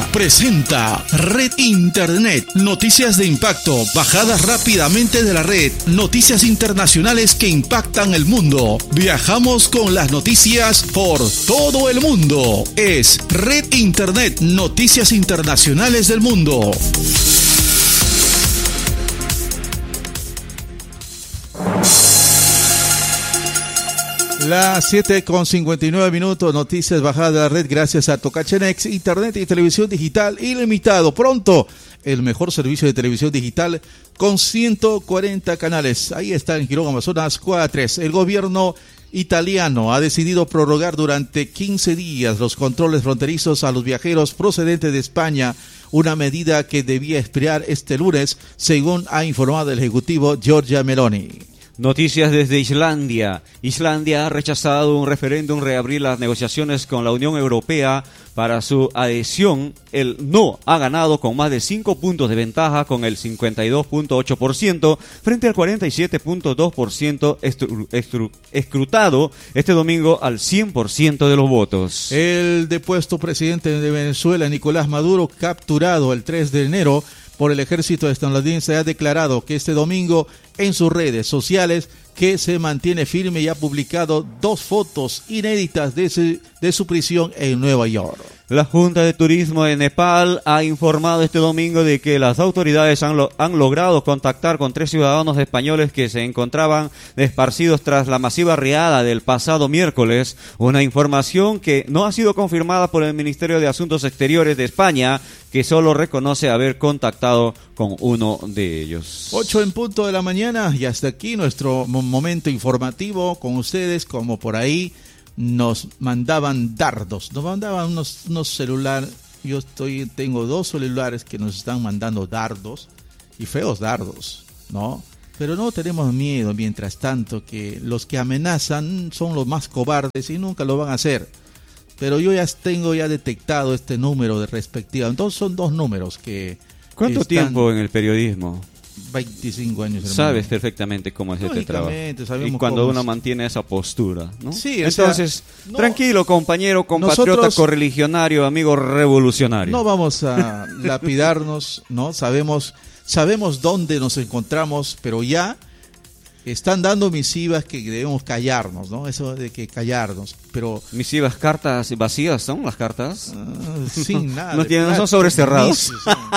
presenta Red Internet, noticias de impacto, bajadas rápidamente de la red, noticias internacionales que impactan el mundo. Viajamos con las noticias por todo el mundo. Es Red Internet, noticias internacionales del mundo. Las 7:59, noticias bajadas de la red gracias a Tocachenex, internet y televisión digital ilimitado. Pronto, el mejor servicio de televisión digital con 140 canales. Ahí está en Girón, Amazonas, Cuadra 3. El gobierno italiano ha decidido prorrogar durante 15 días los controles fronterizos a los viajeros procedentes de España, una medida que debía expirar este lunes, según ha informado el ejecutivo Giorgia Meloni. Noticias desde Islandia. Islandia ha rechazado un referéndum reabrir las negociaciones con la Unión Europea para su adhesión. El no ha ganado con más de 5 puntos de ventaja, con el 52.8% frente al 47.2% escrutado este domingo al 100% de los votos. El depuesto presidente de Venezuela, Nicolás Maduro, capturado el 3 de enero por el ejército estadounidense, ha declarado que este domingo en sus redes sociales que se mantiene firme y ha publicado 2 fotos inéditas de su prisión en Nueva York. La Junta de Turismo de Nepal ha informado este domingo de que las autoridades han logrado contactar con 3 ciudadanos españoles que se encontraban esparcidos tras la masiva riada del pasado miércoles, una información que no ha sido confirmada por el Ministerio de Asuntos Exteriores de España, que solo reconoce haber contactado con uno de ellos. 8:00 a.m. y hasta aquí nuestro momento informativo con ustedes. Como por ahí nos mandaban dardos, nos mandaban unos celulares. Yo tengo 2 celulares que nos están mandando dardos, y feos dardos, ¿no? Pero no tenemos miedo, mientras tanto, que los que amenazan son los más cobardes y nunca lo van a hacer. Pero yo ya tengo detectado este número de respectiva. Entonces son 2 números que... ¿Cuánto tiempo en el periodismo? 25 años, hermano. Sabes perfectamente cómo es este trabajo. Y cuando uno mantiene esa postura, ¿no? Sí, entonces, tranquilo, compañero, compatriota, correligionario, amigo revolucionario. No vamos a lapidarnos, ¿no? Sabemos dónde nos encontramos, pero ya están dando misivas que debemos callarnos, ¿no? Eso de que callarnos, pero... ¿Misivas, cartas vacías son las cartas? Sin nada. No son sobrecerrados.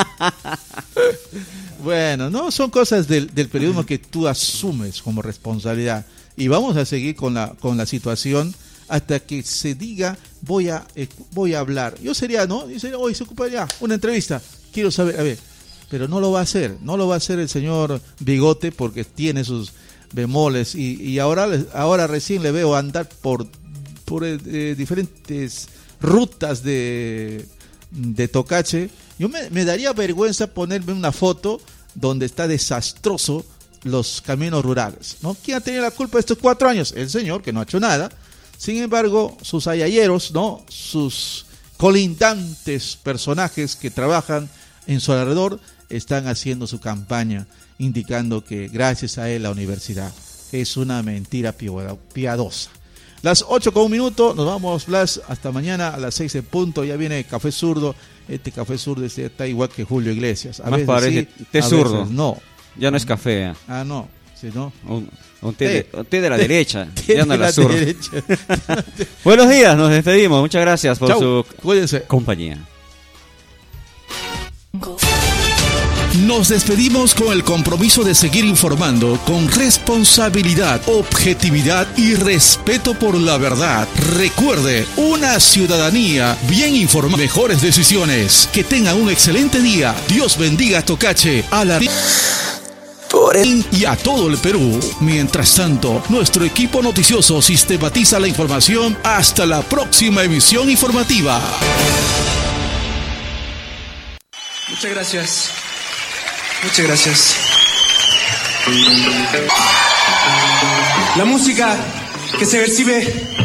Bueno, no, son cosas del periodismo que tú asumes como responsabilidad. Y vamos a seguir con la situación hasta que se diga, voy a hablar. Yo sería, hoy se ocuparía una entrevista. Quiero saber, a ver, pero no lo va a hacer el señor Bigote, porque tiene sus bemoles y ahora recién le veo andar por diferentes rutas de Tocache. Yo me daría vergüenza ponerme una foto donde está desastroso los caminos rurales, ¿no? ¿Quién ha tenido la culpa de estos 4 años? El señor, que no ha hecho nada. Sin embargo, sus ayayeros, ¿no? Sus colindantes personajes que trabajan en su alrededor están haciendo su campaña, indicando que gracias a él la universidad es una mentira piadosa. Las 8:01, nos vamos, Blas, hasta mañana a las 6 en punto. Ya viene Café Zurdo. Este Café Zurdo está igual que Julio Iglesias. Más parece sí, té zurdo. No. Ya no es café. No. Sí, no. Un té de la derecha. Ya no es la zurda. Buenos días, nos despedimos. Muchas gracias por su compañía. Nos despedimos con el compromiso de seguir informando con responsabilidad, objetividad y respeto por la verdad. Recuerde, una ciudadanía bien informada, mejores decisiones. Que tengan un excelente día. Dios bendiga a Tocache, a la y a todo el Perú. Mientras tanto, nuestro equipo noticioso sistematiza la información. Hasta la próxima emisión informativa. Muchas gracias. Muchas gracias. La música que se percibe